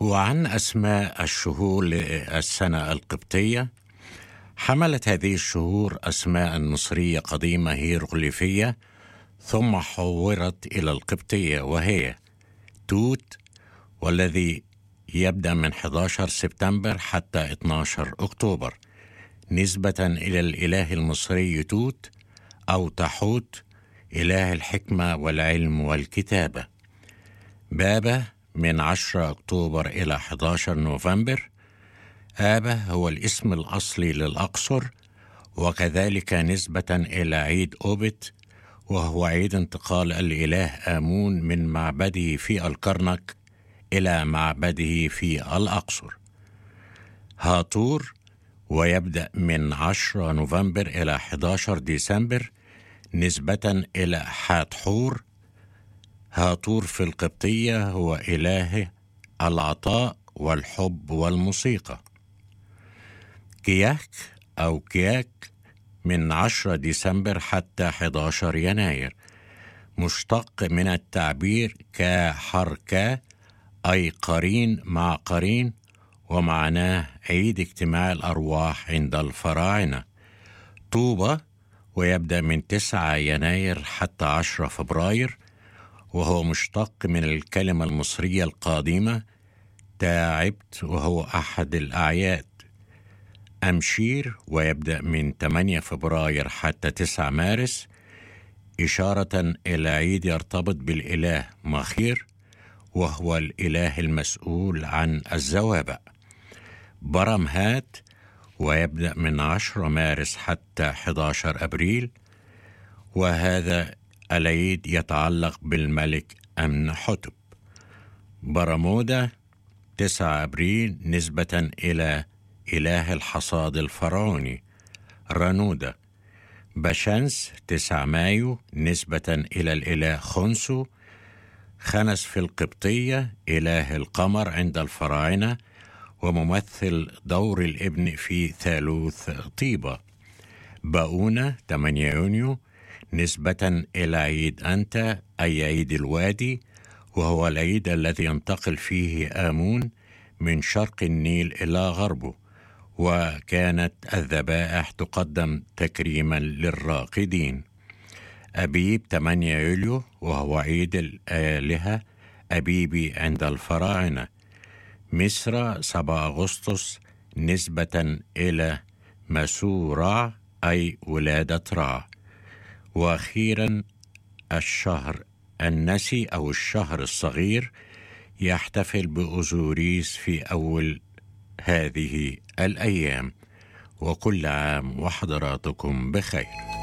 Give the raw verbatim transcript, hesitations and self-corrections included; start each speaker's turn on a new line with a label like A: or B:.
A: وعن أسماء الشهور للسنة القبطية. حملت هذه الشهور أسماء مصرية قديمة هيروغليفية ثم حورت إلى القبطية، وهي توت، والذي يبدأ من أحد عشر سبتمبر حتى اثني عشر أكتوبر، نسبة إلى الإله المصري توت أو تحوت، إله الحكمة والعلم والكتابة. بابا من عشرة أكتوبر إلى أحد عشر نوفمبر. آبا هو الاسم الأصلي للأقصر، وكذلك نسبة إلى عيد أوبت، وهو عيد انتقال الإله آمون من معبده في الكرنك إلى معبده في الأقصر. هاطور، ويبدأ من عشرة نوفمبر إلى أحد عشر ديسمبر، نسبة إلى حتحور. هاطور في القبطية هو إله العطاء والحب والموسيقى. كياك أو كياك من عشرة ديسمبر حتى أحد عشر يناير، مشتق من التعبير كحركة، أي قرين مع قرين، ومعناه عيد اجتماع الأرواح عند الفراعنة. طوبة، ويبدأ من تسعة يناير حتى عشرة فبراير، وهو مشتق من الكلمة المصرية القديمة تعبت، وهو أحد الأعياد. أمشير، ويبدأ من ثمانية فبراير حتى تسعة مارس، إشارة إلى عيد يرتبط بالإله مخير، وهو الإله المسؤول عن الزوابع. برمهات، ويبدأ من عشرة مارس حتى أحد عشر أبريل، وهذا العيد يتعلق بالملك أمنحتب. برمودا تسعة أبريل، نسبة إلى إله الحصاد الفرعوني رانودا. بشنس تسعة مايو، نسبة إلى الإله خنسو. خنس في القبطية إله القمر عند الفراعنة، وممثل دور الابن في ثالوث طيبة. باؤونة ثمانية يونيو، نسبة إلى عيد أنت، أي عيد الوادي، وهو العيد الذي ينتقل فيه آمون من شرق النيل إلى غربه، وكانت الذبائح تقدم تكريما للراقدين. أبيب ثمانية يوليو، وهو عيد الآلهة أبيبي عند الفراعنة. مصر سبعة أغسطس، نسبة إلى مسورع، أي ولادة رع. وأخيرا الشهر النسي أو الشهر الصغير، يحتفل بأوزوريس في أول هذه الأيام. وكل عام وحضراتكم بخير.